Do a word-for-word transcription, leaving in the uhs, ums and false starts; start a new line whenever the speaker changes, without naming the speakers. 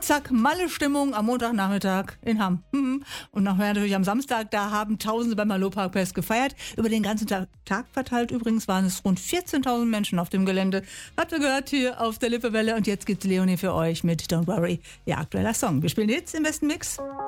Und zack, Malle-Stimmung am Montagnachmittag in Hamm. Und nachher natürlich am Samstag, da haben Tausende beim Malot-Parkfest gefeiert. Über den ganzen Tag, Tag verteilt übrigens waren es rund vierzehntausend Menschen auf dem Gelände. Habt ihr gehört hier auf der Lippewelle. Und jetzt gibt's Leonie für euch mit Don't Worry, ihr aktueller Song. Wir spielen jetzt im besten Mix.